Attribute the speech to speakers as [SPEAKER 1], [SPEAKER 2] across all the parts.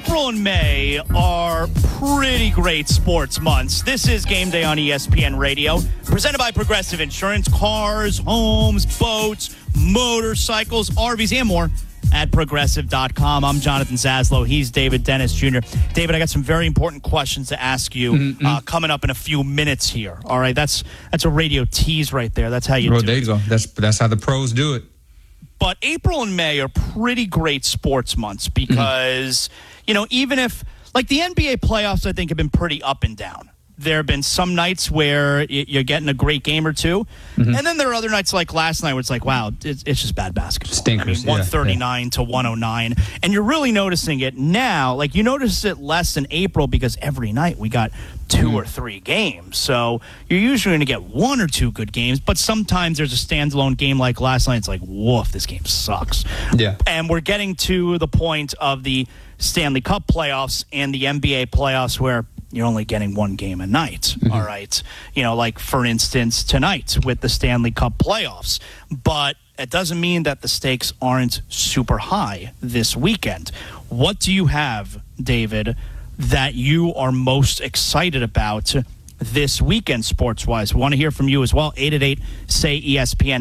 [SPEAKER 1] April and May are pretty great sports months. This is Game Day on ESPN Radio, presented by Progressive Insurance. Cars, homes, boats, motorcycles, RVs, and more at Progressive.com. I'm Jonathan Zaslow. He's David Dennis Jr. David, I got some very important questions to ask you coming up in a few minutes here. All right, that's a radio tease right there. That's how you do it.
[SPEAKER 2] There you go. That's how the pros do it.
[SPEAKER 1] But April and May are pretty great sports months because, even if, like the NBA playoffs, I think have been pretty up and down. There have been some nights where you're getting a great game or two. And then there are other nights like last night where it's like, wow, it's just bad basketball.
[SPEAKER 2] Stinkers,
[SPEAKER 1] 139 to 109. And you're really noticing it now. Like you notice it less in April because every night we got 2 or 3 games. So you're usually going to get 1 or 2 good games. But sometimes there's a standalone game like last night. It's like, woof, this game sucks.
[SPEAKER 2] Yeah.
[SPEAKER 1] And we're getting to the point of the Stanley Cup playoffs and the NBA playoffs where you're only getting 1 game a night, all right? Like, for instance, tonight with the Stanley Cup playoffs. But it doesn't mean that the stakes aren't super high this weekend. What do you have, David, that you are most excited about this weekend sports-wise? We want to hear from you as well. 888-SAY-ESPN,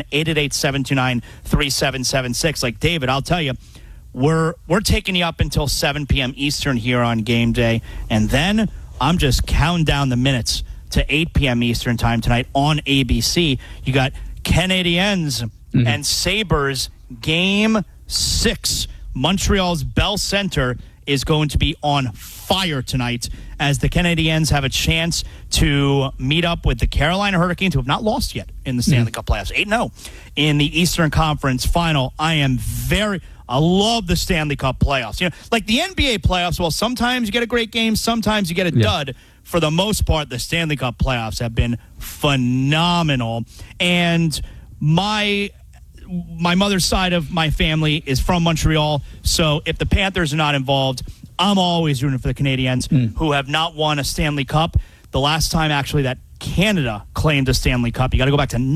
[SPEAKER 1] 888-729-3776. Like, David, I'll tell you, we're taking you up until 7 p.m. Eastern here on Game Day, and then I'm just counting down the minutes to 8 p.m. Eastern time tonight on ABC. You got Canadiens and Sabres Game 6. Montreal's Bell Center is going to be on fire tonight as the Canadiens have a chance to meet up with the Carolina Hurricanes, who have not lost yet in the Stanley Cup playoffs. 8-0 in the Eastern Conference Final. I love the Stanley Cup playoffs. Like the NBA playoffs, well, sometimes you get a great game, sometimes you get a dud. For the most part, the Stanley Cup playoffs have been phenomenal. And my mother's side of my family is from Montreal, so if the Panthers are not involved, I'm always rooting for the Canadiens, who have not won a Stanley Cup. The last time, actually, that Canada claimed a Stanley Cup, you got to go back to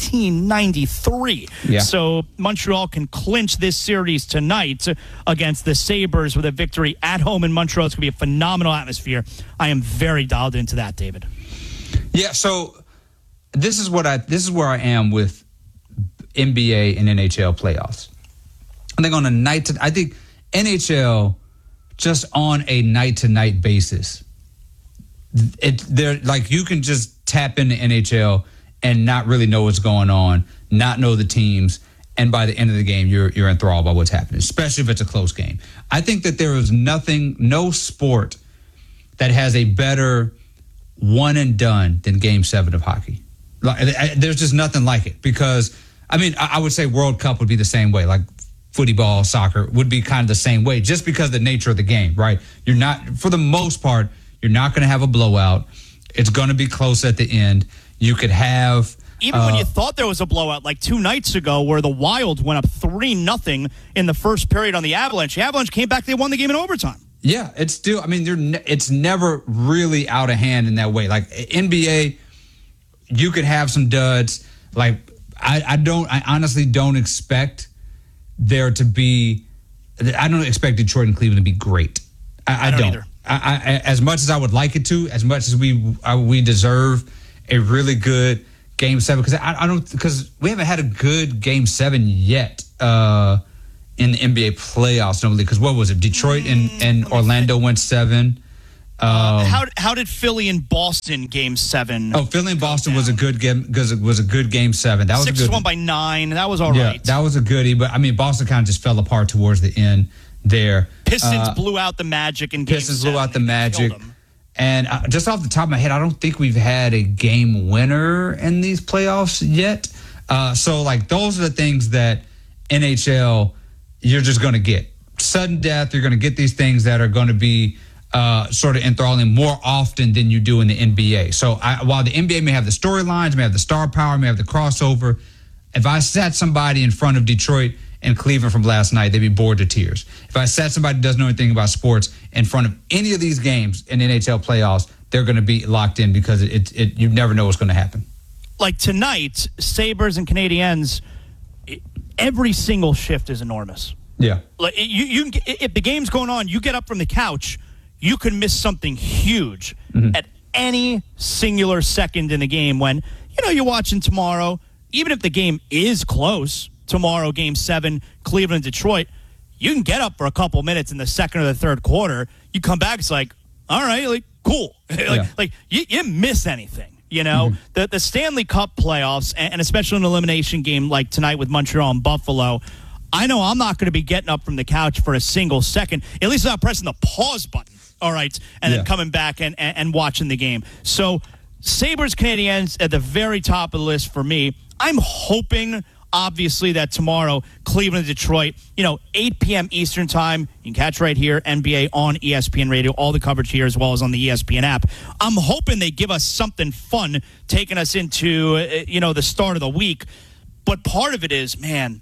[SPEAKER 1] 1993.
[SPEAKER 2] Yeah.
[SPEAKER 1] So Montreal can clinch this series tonight against the Sabres with a victory at home in Montreal. It's going to be a phenomenal atmosphere. I am very dialed into that, David.
[SPEAKER 2] Yeah, so this is where I am with NBA and NHL playoffs. I think I think NHL just on a night-to-night basis, they're like you can just tap into NHL and not really know what's going on, not know the teams, and by the end of the game, you're enthralled by what's happening, especially if it's a close game. I think that there is no sport that has a better one and done than Game 7 of hockey. There's just nothing like it because, I would say World Cup would be the same way, like football, soccer would be kind of the same way just because of the nature of the game, right? You're not, for the most part, you're not going to have a blowout. It's going to be close at the end. You could have...
[SPEAKER 1] Even when you thought there was a blowout, like 2 nights ago where the Wild went up 3-0 in the first period on the Avalanche. The Avalanche came back, they won the game in overtime.
[SPEAKER 2] Yeah, it's still... it's never really out of hand in that way. Like, NBA, you could have some duds. Like, I honestly don't expect there to be... I don't expect Detroit and Cleveland to be great. I don't
[SPEAKER 1] either.
[SPEAKER 2] I, as much as I would like it to, as much as we deserve a really good Game 7, because we haven't had a good Game 7 yet in the NBA playoffs. Normally, because what was it? Detroit and Orlando went 7.
[SPEAKER 1] How did Philly and Boston Game 7?
[SPEAKER 2] Oh, Philly and Boston was a good game because it was a good Game 7. That was a good
[SPEAKER 1] 6-1 by 9. That was all right.
[SPEAKER 2] That was a goodie, but Boston kind of just fell apart towards the end there.
[SPEAKER 1] Pistons blew out the Magic in Game 7.
[SPEAKER 2] Pistons blew out the Magic. And just off the top of my head, I don't think we've had a game winner in these playoffs yet. So, those are the things that NHL, you're just going to get. Sudden death, you're going to get these things that are going to be sort of enthralling more often than you do in the NBA. So, while the NBA may have the storylines, may have the star power, may have the crossover, if I sat somebody in front of Detroit and Cleveland from last night, they'd be bored to tears. If I sat somebody who doesn't know anything about sports in front of any of these games in NHL playoffs, they're going to be locked in because you never know what's going to happen.
[SPEAKER 1] Like tonight, Sabres and Canadiens, every single shift is enormous.
[SPEAKER 2] Yeah.
[SPEAKER 1] Like if the game's going on, you get up from the couch, you can miss something huge at any singular second in the game when, you're watching tomorrow, even if the game is close, tomorrow, Game 7, Cleveland-Detroit, you can get up for a couple minutes in the second or the third quarter. You come back, it's like, all right, like, cool. You didn't miss anything, The Stanley Cup playoffs, and especially an elimination game like tonight with Montreal and Buffalo, I know I'm not going to be getting up from the couch for a single second, at least not pressing the pause button, all right, and then coming back and watching the game. So Sabres, Canadiens at the very top of the list for me. I'm hoping, obviously, that tomorrow, Cleveland, Detroit, 8 p.m. Eastern time, you can catch right here, NBA on ESPN Radio, all the coverage here as well as on the ESPN app. I'm hoping they give us something fun taking us into, the start of the week. But part of it is, man,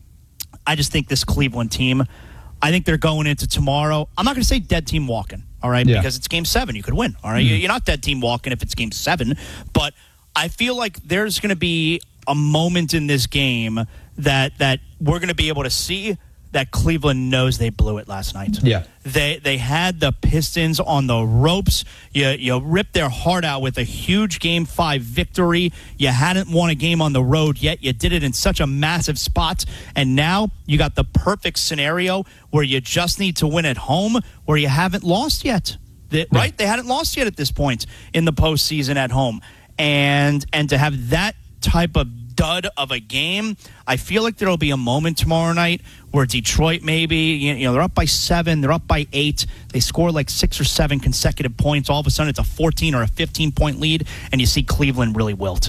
[SPEAKER 1] I just think this Cleveland team, I think they're going into tomorrow. I'm not going to say dead team walking, all right, because it's Game 7. You could win, all right? You're not dead team walking if it's Game 7. But I feel like there's going to be a moment in this game that we're going to be able to see that Cleveland knows they blew it last night.
[SPEAKER 2] Yeah.
[SPEAKER 1] They had the Pistons on the ropes. You ripped their heart out with a huge Game 5 victory. You hadn't won a game on the road yet. You did it in such a massive spot. And now you got the perfect scenario where you just need to win at home, where you haven't lost yet. Right? They hadn't lost yet at this point in the postseason at home. And to have that type of dud of a game, I feel like there'll be a moment tomorrow night where Detroit maybe, they're up by 7, they're up by 8, they score like 6 or 7 consecutive points. All of a sudden it's a 14 or a 15-point lead, and you see Cleveland really wilt.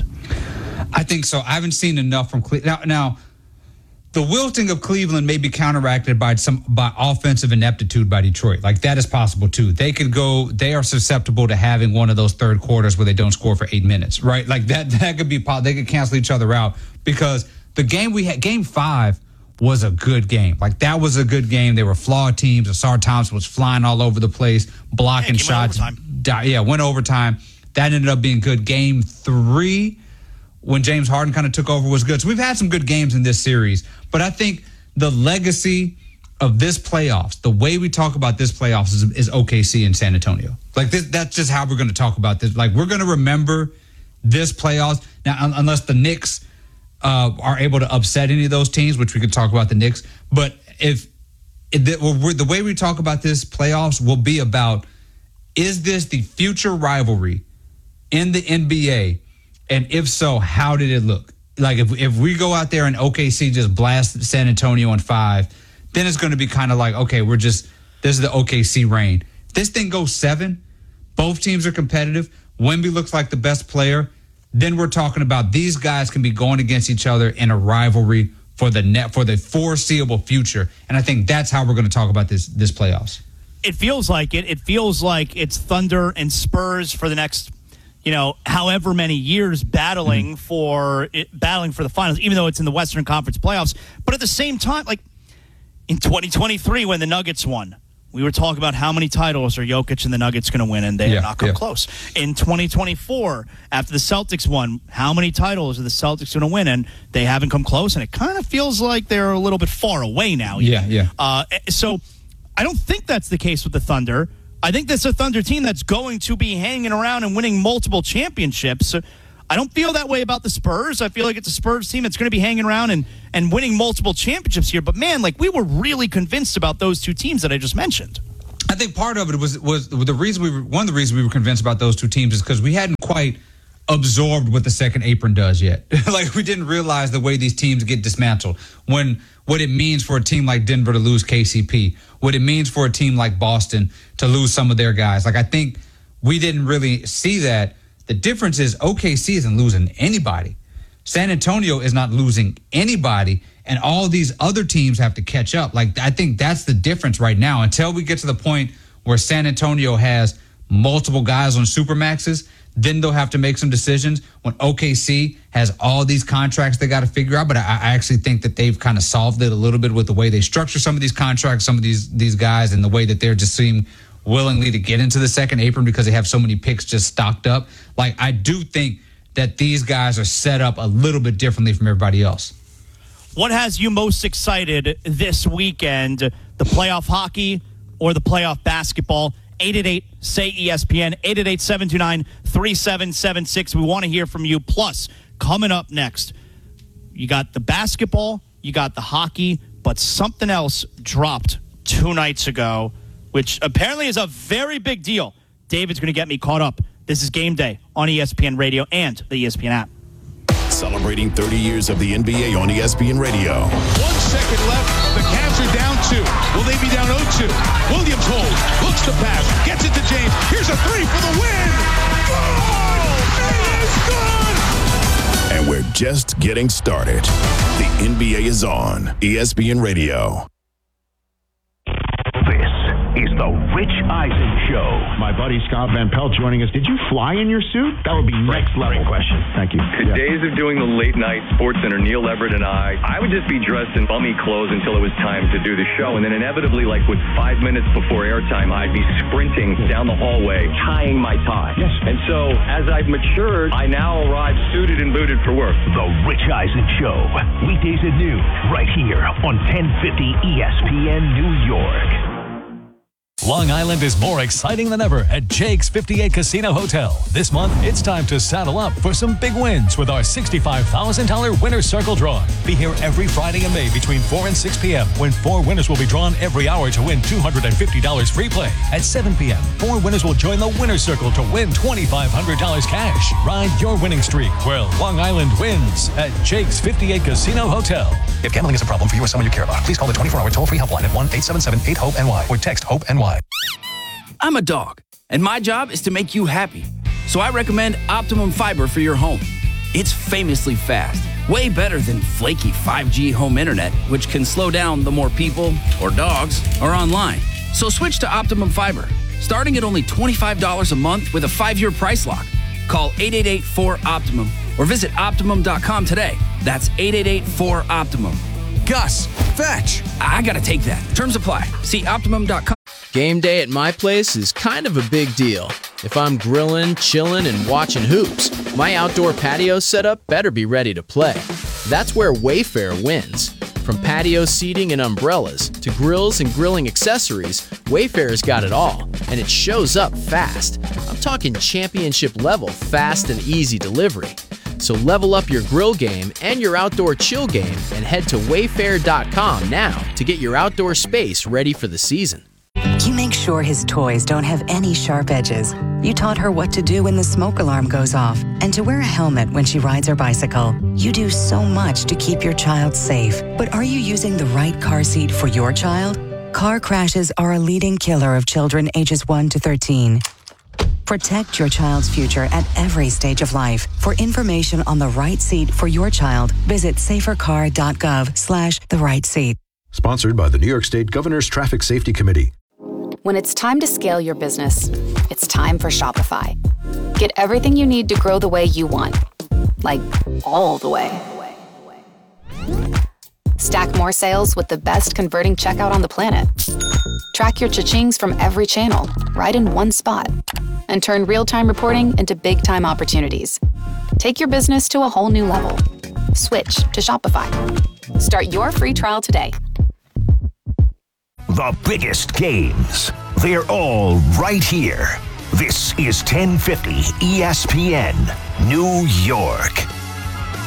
[SPEAKER 2] I think so. I haven't seen enough from Cleveland. Now, the wilting of Cleveland may be counteracted by offensive ineptitude by Detroit. Like, that is possible too. They are susceptible to having one of those third quarters where they don't score for 8 minutes, right? Like that could be, they could cancel each other out, because the game we had, Game 5, was a good game. Like, that was a good game. They were flawed teams. Asar Thompson was flying all over the place, blocking shots. Went overtime. That ended up being good. Game 3, when James Harden kind of took over, was good. So we've had some good games in this series. But I think the legacy of this playoffs, the way we talk about this playoffs is OKC and San Antonio. Like, that's just how we're going to talk about this. Like, we're going to remember this playoffs. Now, unless the Knicks are able to upset any of those teams, which we could talk about the Knicks. But the way we talk about this playoffs will be about, is this the future rivalry in the NBA? And if so, how did it look? Like, if we go out there and OKC just blast San Antonio in 5, then it's going to be kind of like, okay, this is the OKC reign. If this thing goes 7, both teams are competitive, Wemby looks like the best player, then we're talking about these guys can be going against each other in a rivalry for the foreseeable future. And I think that's how we're going to talk about this playoffs.
[SPEAKER 1] It feels like it. It feels like it's Thunder and Spurs for the next, however many years battling for the finals, even though it's in the Western Conference playoffs. But at the same time, like in 2023 when the Nuggets won, we were talking about how many titles are Jokic and the Nuggets going to win, and they have not come close. In 2024, after the Celtics won, how many titles are the Celtics going to win, and they haven't come close, and it kind of feels like they're a little bit far away now. So I don't think that's the case with the Thunder. I think that's a Thunder team that's going to be hanging around and winning multiple championships. I don't feel that way about the Spurs. I feel like it's a Spurs team that's going to be hanging around and winning multiple championships here. But, man, like, we were really convinced about those two teams that I just mentioned.
[SPEAKER 2] I think part of it was one of the reasons we were convinced about those two teams is because we hadn't quite absorbed what the second apron does yet. Like, we didn't realize the way these teams get dismantled. What it means for a team like Denver to lose KCP, what it means for a team like Boston to lose some of their guys. Like, I think we didn't really see that. The difference is OKC isn't losing anybody. San Antonio is not losing anybody, and all these other teams have to catch up. Like, I think that's the difference right now. Until we get to the point where San Antonio has multiple guys on supermaxes, then they'll have to make some decisions. When OKC has all these contracts they got to figure out, but I actually think that they've kind of solved it a little bit with the way they structure some of these contracts, some of these guys, and the way that they're just seem willingly to get into the second apron because they have so many picks just stocked up. Like, I do think that these guys are set up a little bit differently from everybody else.
[SPEAKER 1] What has you most excited this weekend? The playoff hockey or the playoff basketball? 888-SAY-ESPN, 888-729-3776. We want to hear from you. Plus, coming up next, you got the basketball, you got the hockey, but something else dropped 2 nights ago, which apparently is a very big deal. David's going to get me caught up. This is Game Day on ESPN Radio and the ESPN app.
[SPEAKER 3] Celebrating 30 years of the NBA on ESPN Radio.
[SPEAKER 4] 1 second left. The Cavs are down 2. Will they be down 0-2? Williams holds, looks to pass, gets it to James. Here's a 3 for the win. It is good!
[SPEAKER 3] And we're just getting started. The NBA is on ESPN Radio.
[SPEAKER 5] This is the Rich Eisen Show.
[SPEAKER 6] My buddy Scott Van Pelt joining us. Did you fly in your suit? That would be next level.
[SPEAKER 5] Great question.
[SPEAKER 6] Thank you.
[SPEAKER 7] The days of doing the late night Sports Center, Neil Everett and I would just be dressed in bummy clothes until it was time to do the show. And then inevitably, like with 5 minutes before airtime, I'd be sprinting down the hallway, tying my tie.
[SPEAKER 6] Yes.
[SPEAKER 7] And so as I've matured, I now arrive suited and booted for work.
[SPEAKER 5] The Rich Eisen Show. Weekdays at noon, right here on 1050 ESPN New York.
[SPEAKER 8] Long Island is more exciting than ever at Jake's 58 Casino Hotel. This month, it's time to saddle up for some big wins with our $65,000 Winner's Circle drawing. Be here every Friday in May between 4 and 6 p.m. when 4 winners will be drawn every hour to win $250 free play. At 7 p.m., 4 winners will join the Winner's Circle to win $2,500 cash. Ride your winning streak where Long Island wins at Jake's 58 Casino Hotel.
[SPEAKER 9] If gambling is a problem for you or someone you care about, please call the 24-hour toll-free helpline at 1-877-8-HOPE-NY or text HOPE-NY.
[SPEAKER 10] I'm a dog, and my job is to make you happy. So I recommend Optimum Fiber for your home. It's famously fast, way better than flaky 5G home internet, which can slow down the more people or dogs are online. So switch to Optimum Fiber, starting at only $25 a month with a 5-year price lock. Call 888-4-OPTIMUM or visit Optimum.com today. That's 888-4-OPTIMUM. Gus, fetch! I gotta take that. Terms apply. See Optimum.com.
[SPEAKER 11] Game day at my place is kind of a big deal. If I'm grilling, chilling, and watching hoops, my outdoor patio setup better be ready to play. That's where Wayfair wins. From patio seating and umbrellas to grills and grilling accessories, Wayfair's got it all, and it shows up fast. I'm talking championship level fast and easy delivery. So level up your grill game and your outdoor chill game and head to wayfair.com now to get your outdoor space ready for the season.
[SPEAKER 12] You make sure his toys don't have any sharp edges. You taught her what to do when the smoke alarm goes off and to wear a helmet when she rides her bicycle. You do so much to keep your child safe. But are you using the right car seat for your child? Car crashes are a leading killer of children ages 1 to 13. Protect your child's future at every stage of life. For information on the right seat for your child, visit safercar.gov/the-right-seat.
[SPEAKER 13] Sponsored by the New York State Governor's Traffic Safety Committee.
[SPEAKER 14] When it's time to scale your business, it's time for Shopify. Get everything you need to grow the way you want. Like, all the way. Stack more sales with the best converting checkout on the planet. Track your cha-chings from every channel, right in one spot. And turn real-time reporting into big-time opportunities. Take your business to a whole new level. Switch to Shopify. Start your free trial today.
[SPEAKER 5] The biggest games. They're all right here. This is 1050 ESPN New York.